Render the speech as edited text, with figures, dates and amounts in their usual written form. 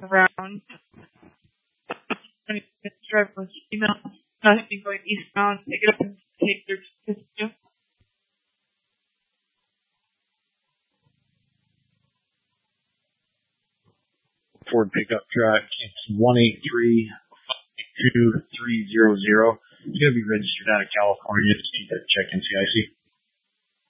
around 20 minutes drive from email. Nothing going eastbound. Pick it up and take your ticket. Ford pickup truck. It's 183-582-300. It's going to be registered out of California. Just keep that check NCIC.